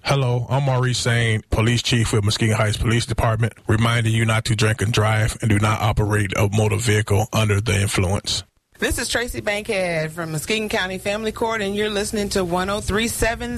Hello, I'm Maurice Sain, Police Chief with Muskegon Heights Police Department, reminding you not to drink and drive and do not operate a motor vehicle under the influence. This is Tracy Bankhead from Muskegon County Family Court, and you're listening to 103.7